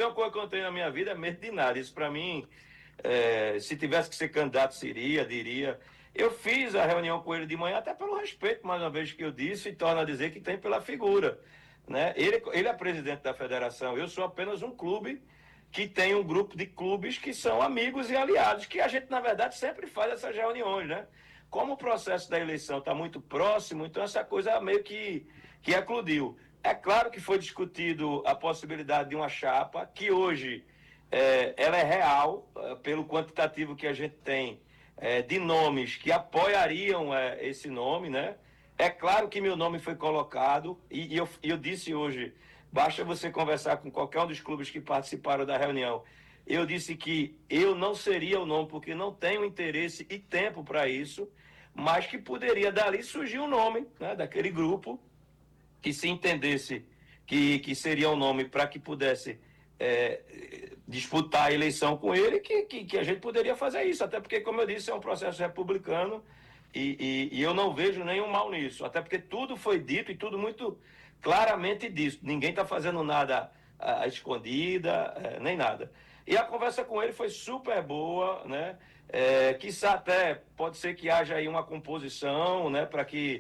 pior coisa que eu tenho na minha vida é medo de nada. Isso para mim, se tivesse que ser candidato, diria. Eu fiz a reunião com ele de manhã, até pelo respeito, mais uma vez, que eu disse, e torno a dizer que tem pela figura. Né? Ele é presidente da federação, eu sou apenas um clube que tem um grupo de clubes que são amigos e aliados, que a gente, na verdade, sempre faz essas reuniões, né? Como o processo da eleição está muito próximo, então essa coisa meio que eclodiu. É claro que foi discutido a possibilidade de uma chapa, que hoje ela é real, pelo quantitativo que a gente tem de nomes que apoiariam esse nome, né? É claro que meu nome foi colocado, e eu disse hoje, basta você conversar com qualquer um dos clubes que participaram da reunião, eu disse que eu não seria o nome, porque não tenho interesse e tempo para isso, mas que poderia dali surgir um nome, né, daquele grupo, que se entendesse que seria um nome para que pudesse disputar a eleição com ele, que a gente poderia fazer isso, até porque, como eu disse, é um processo republicano e eu não vejo nenhum mal nisso, até porque tudo foi dito e tudo muito claramente dito, ninguém está fazendo nada à escondida, nem nada. E a conversa com ele foi super boa, né? Quiçá até pode ser que haja aí uma composição, né, para que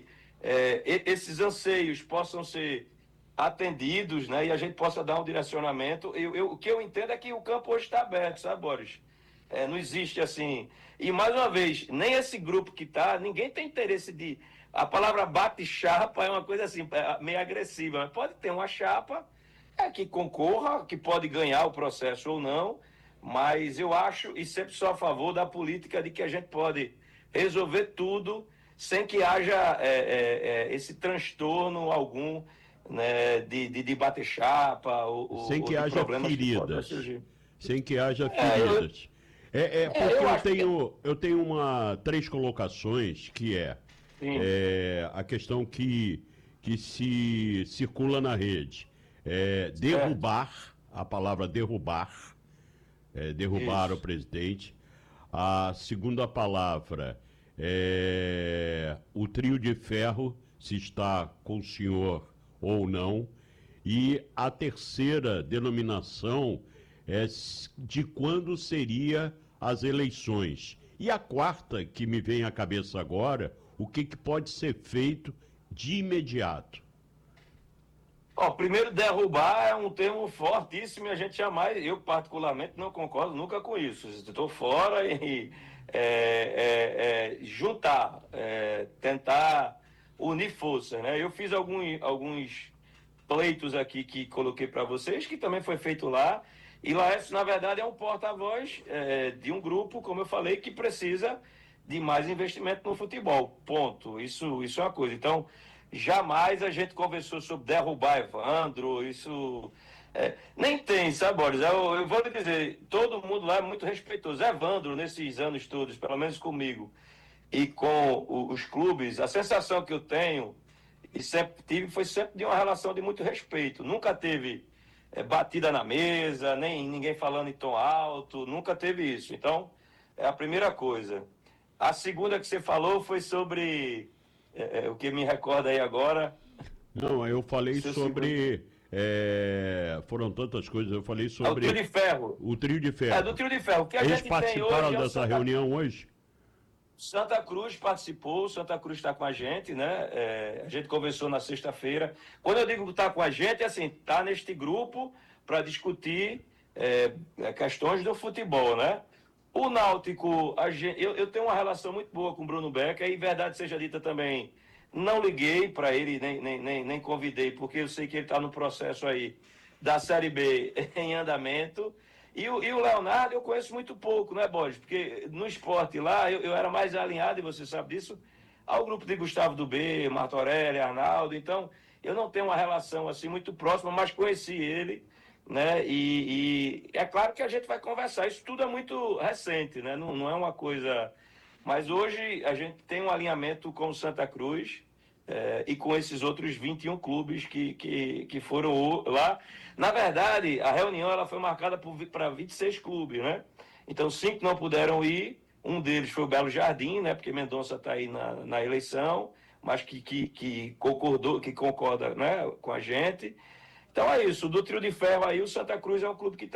esses anseios possam ser atendidos, né, e a gente possa dar um direcionamento. O que eu entendo é que o campo hoje está aberto, sabe, Boris? Não existe assim. E mais uma vez, nem esse grupo que está, ninguém tem interesse de. A palavra bate-chapa é uma coisa assim, meio agressiva, mas pode ter uma chapa que concorra, que pode ganhar o processo ou não, mas eu acho, e sempre sou a favor da política de que a gente pode resolver tudo sem que haja esse transtorno algum, né, de bater chapa Sem ou que de haja problemas que podem feridas. surgir. Sem que haja Eu, feridas. Porque eu acho que eu tenho três colocações, que sim, a questão que se circula na rede. certo, Derrubar, a palavra derrubar, derrubar o isso. presidente. A segunda palavra é o trio de ferro, se está com o senhor ou não. E a terceira denominação é de quando seria as eleições. E a quarta, que me vem à cabeça agora, o que pode ser feito de imediato. Ó, primeiro, derrubar é um termo fortíssimo e a gente jamais, eu particularmente não concordo nunca com isso. Estou fora e juntar, tentar unir forças, né? Eu fiz alguns pleitos aqui que coloquei para vocês, que também foi feito lá, e Laércio, na verdade, é um porta-voz de um grupo, como eu falei, que precisa de mais investimento no futebol. Ponto. Isso é uma coisa. Então, jamais a gente conversou sobre derrubar Evandro, isso. Nem tem, sabe, Boris? Eu vou lhe dizer, todo mundo lá é muito respeitoso. Evandro, nesses anos todos, pelo menos comigo, e com os clubes, a sensação que eu tenho, e sempre tive, foi sempre de uma relação de muito respeito. Nunca teve batida na mesa, nem ninguém falando em tom alto, nunca teve isso. Então, é a primeira coisa. A segunda que você falou foi sobre o que me recorda aí agora. Não, eu falei Seu segundo. sobre. Foram tantas coisas, eu falei É o trio sobre de ferro. o trio de Do ferro. trio de ferro. O que a Eles gente tem hoje participaram é o dessa reunião hoje? Santa Cruz participou, Santa Cruz está com a gente, né? A gente conversou na sexta-feira. Quando eu digo que está com a gente, é assim, está neste grupo para discutir questões do futebol, né? O Náutico, eu tenho uma relação muito boa com o Bruno Becker, e verdade seja dita também, não liguei para ele, nem convidei, porque eu sei que ele está no processo aí da Série B em andamento. E o Leonardo eu conheço muito pouco, né, Borges? Porque no esporte lá eu era mais alinhado, e você sabe disso, ao grupo de Gustavo do B, Martorelli, Arnaldo. Então, eu não tenho uma relação assim muito próxima, mas conheci ele, né? E é claro que a gente vai conversar. Isso tudo é muito recente, né? Não é uma coisa. Mas hoje a gente tem um alinhamento com o Santa Cruz. E com esses outros 21 clubes que foram lá. Na verdade, a reunião ela foi marcada para 26 clubes, né? Então, 5 não puderam ir. Um deles foi o Belo Jardim, né? Porque Mendonça está aí na eleição, mas que concordou, que concorda, né, com a gente. Então é isso. Do trio de ferro aí, o Santa Cruz é um clube que está